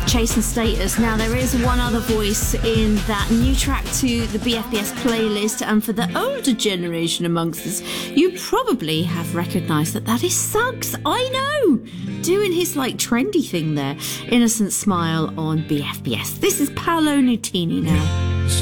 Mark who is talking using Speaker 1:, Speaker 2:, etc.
Speaker 1: Chase and Status. Now, there is one other voice in that new track to the BFBS playlist, and for the older generation amongst us, you probably have recognised that is Suggs. I know! Doing his, trendy thing there. Innocent Smile on BFBS. This is Paolo Nutini now.